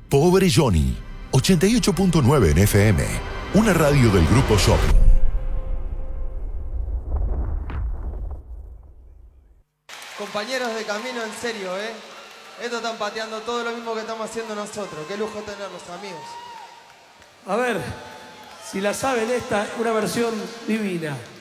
Pobre Johnny, 88.9 en FM, una radio del Grupo Shopping. Compañeros de camino, en serio, Esto están pateando todo lo mismo que estamos haciendo nosotros. Qué lujo tenerlos, amigos. A ver, si la saben esta, una versión divina.